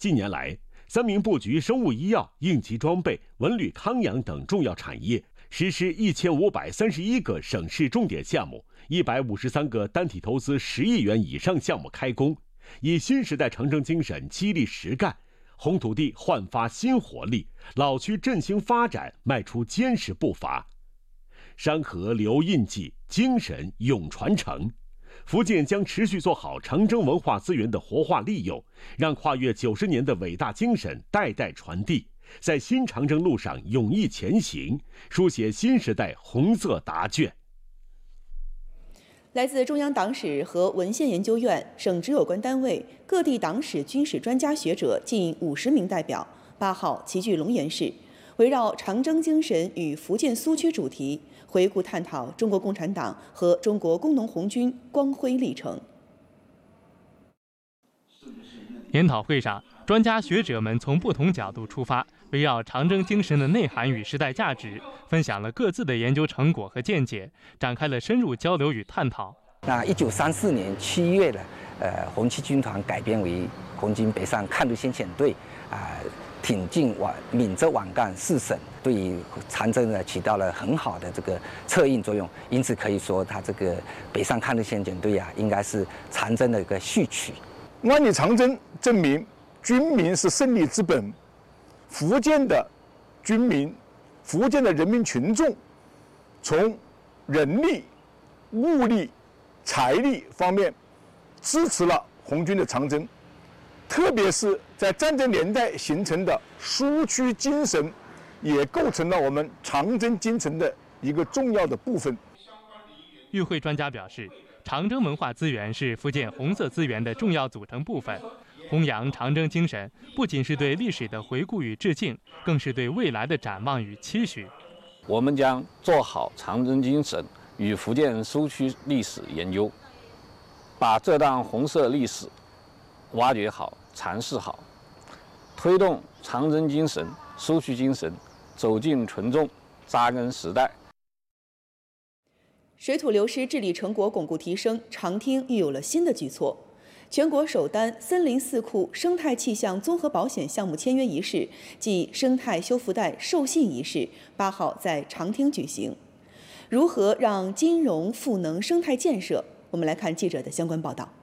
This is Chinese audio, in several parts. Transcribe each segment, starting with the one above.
近年来，三明布局生物医药、应急装备、文旅康养等重要产业，实施1531个省市重点项目，153个单体投资10亿元以上项目开工，以新时代长征精神激励实干，红土地焕发新活力，老区振兴发展迈出坚实步伐。山河留印记，精神永传承。福建将持续做好长征文化资源的活化利用，让跨越90年的伟大精神代代传递，在新长征路上勇毅前行，书写新时代红色答卷。 来自中央党史和文献研究院、省直有关单位、各地党史、军事专家学者近50名代表8号齐聚龙岩市，围绕长征精神与福建苏区主题，回顾探讨中国共产党和中国工农红军光辉历程。 研讨会上，专家学者们从不同角度出发，围绕长征精神的内涵与时代价值，分享了各自的研究成果和见解，展开了深入交流与探讨。 那1934年7月呢，红七军团改编为红军北上抗日先遣队，挺进闽浙皖赣4省，对于长征呢起到了很好的这个策应作用。因此可以说，它这个北上抗日先遣队应该是长征的一个序曲。 万里长征证明军民是胜利之本，福建的军民、福建的人民群众，从人力、物力、财力方面支持了红军的长征，特别是在战争年代形成的苏区精神，也构成了我们长征精神的一个重要的部分。 与会专家表示，长征文化资源是福建红色资源的重要组成部分。弘扬长征精神，不仅是对历史的回顾与致敬，更是对未来的展望与期许。 我们将做好长征精神与福建苏区历史研究，把这段红色历史挖掘好、阐释好，推动长征精神、苏区精神走进群众、扎根时代。 水土流失治理成果巩固提升，长汀又有了新的举措。全国首单森林4库生态气象综合保险项目签约仪式暨生态修复带授信仪式8号在长汀举行。如何让金融赋能生态建设？我们来看记者的相关报道。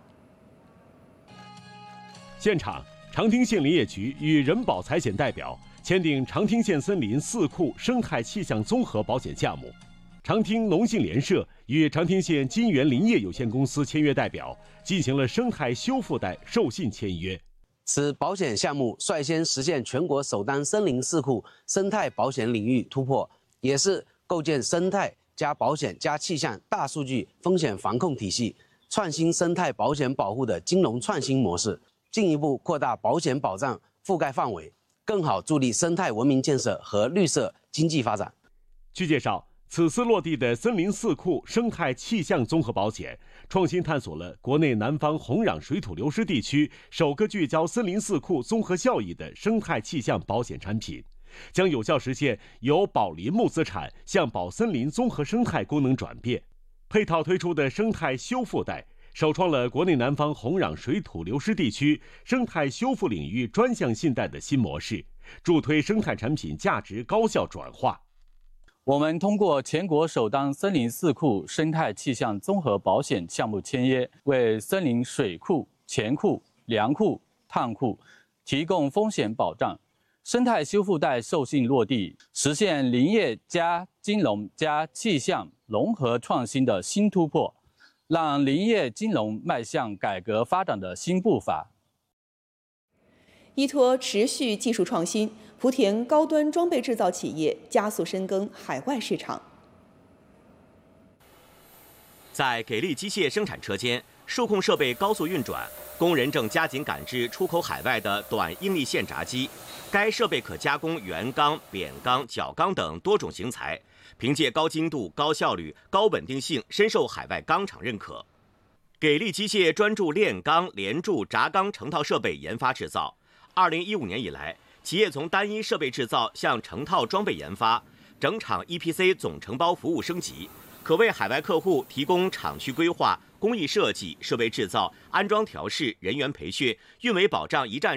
现场，长汀县林业局与人保财险代表签订长汀县森林4库生态气象综合保险项目。长汀农信联社与长汀县金源林业有限公司签约代表进行了生态修复带授信签约。 此保险项目率先实现全国首单森林4库生态保险领域突破，也是构建生态加保险加气象大数据风险防控体系，创新生态保险保护的金融创新模式，进一步扩大保险保障覆盖范围，更好助力生态文明建设和绿色经济发展。 据介绍，此次落地的森林4库生态气象综合保险，创新探索了国内南方红壤水土流失地区首个聚焦森林4库综合效益的生态气象保险产品，将有效实现由保林木资产向保森林综合生态功能转变。配套推出的生态修复带，首创了国内南方红壤水土流失地区生态修复领域专项信贷的新模式，助推生态产品价值高效转化。 我们通过全国首单森林4库生态气象综合保险项目签约，为森林水库、钱库、粮库、碳库提供风险保障。生态修复带授信落地，实现林业加金融加气象融合创新的新突破，让林业金融迈向改革发展的新步伐。 依托持续技术创新，莆田高端装备制造企业加速深耕海外市场。 在给力机械生产车间，数控设备高速运转，工人正加紧赶制出口海外的短应力线闸机。该设备可加工圆钢、扁钢、角钢等多种型材，凭借高精度、高效率、高稳定性，深受海外钢厂认可。给力机械专注炼钢、连铸、轧钢成套设备研发制造。2015年以来，企业从单一设备制造向成套装备研发，整厂 EPC 总承包服务升级，可为海外客户提供厂区规划、工艺设计、设备制造、安装调试、人员培训、运维保障一站